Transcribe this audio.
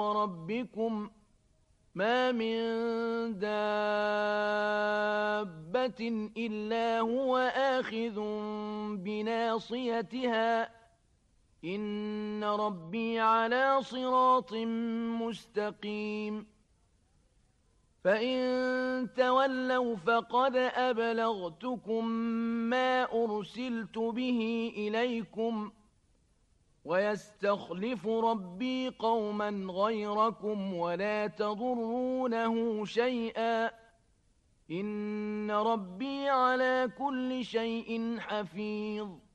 وربكم ما من دابة إلا هو آخذ بناصيتها إن ربي على صراط مستقيم فإن تولوا فقد أبلغتكم ما أرسلت به إليكم ويستخلف ربي قوما غيركم ولا تضرونه شيئا إن ربي على كل شيء حفيظ